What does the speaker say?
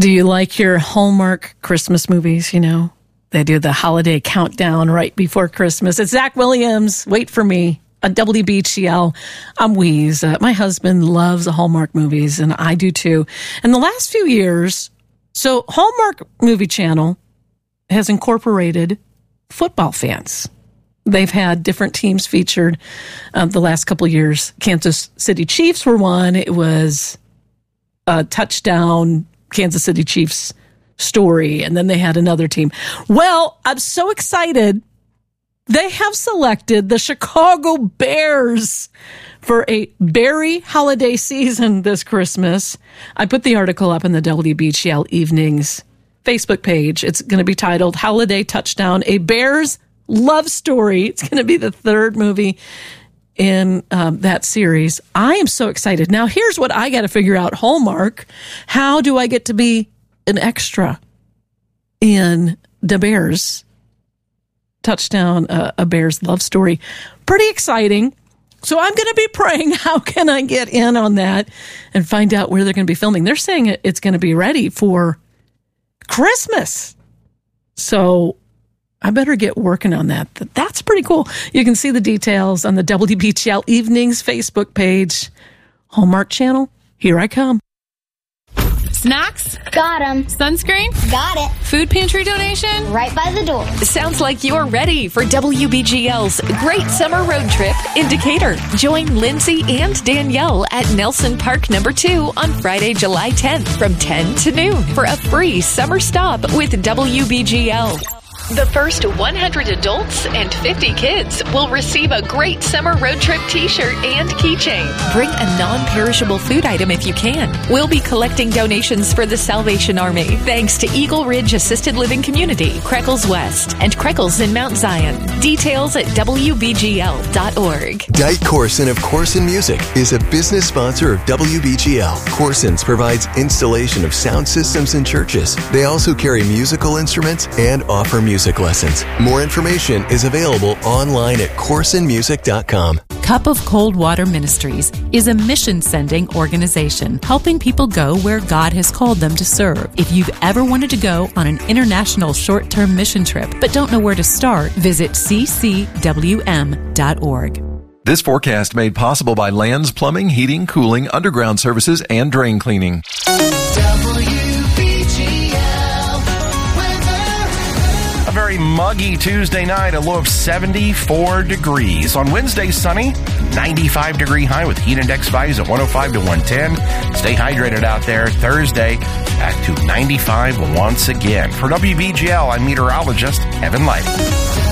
Do you like your Hallmark Christmas movies? You know, they do the holiday countdown right before Christmas. It's Zach Williams, Wait for Me, on WBGL. I'm Wheeze. My husband loves the Hallmark movies, and I do too. And the last few years, so Hallmark Movie Channel has incorporated football fans. They've had different teams featured the last couple of years. Kansas City Chiefs were one. It was a touchdown Kansas City Chiefs story, and then they had another team. Well, I'm so excited. They have selected the Chicago Bears for a berry holiday season this Christmas. I put the article up in the WBGL Evenings Facebook page. It's going to be titled Holiday Touchdown, a Bears Love Story. It's going to be the third movie in that series. I am so excited. Now, here's what I got to figure out. Hallmark, how do I get to be an extra in the Bears Touchdown, a Bears Love Story? Pretty exciting. So I'm going to be praying, how can I get in on that and find out where they're going to be filming? They're saying it's going to be ready for Christmas. So I better get working on that. That's pretty cool. You can see the details on the WBGL Evenings Facebook page. Hallmark Channel, here I come. Snacks? Got 'em. Sunscreen? Got it. Food pantry donation? Right by the door. Sounds like you're ready for WBGL's Great Summer Road Trip in Decatur. Join Lindsay and Danielle at Nelson Park No. 2 on Friday, July 10th from 10 to noon for a free summer stop with WBGL. The first 100 adults and 50 kids will receive a Great Summer Road Trip t-shirt and keychain. Bring a non-perishable food item if you can. We'll be collecting donations for the Salvation Army, thanks to Eagle Ridge Assisted Living Community, Creckles West, and Creckles in Mount Zion. Details at WBGL.org. Dike Corson of Corson Music is a business sponsor of WBGL. Corson's provides installation of sound systems in churches. They also carry musical instruments and offer music lessons. More information is available online at corsonmusic.com. Cup of Cold Water Ministries is a mission-sending organization helping people go where God has called them to serve. If you've ever wanted to go on an international short-term mission trip but don't know where to start, visit ccwm.org. This forecast made possible by Lands Plumbing, Heating, Cooling, Underground Services, and Drain Cleaning. A very muggy Tuesday night, a low of 74 degrees. On Wednesday, sunny, 95-degree high with heat index values at 105 to 110. Stay hydrated out there. Thursday, back to 95 once again. For WBGL, I'm meteorologist Evan Light.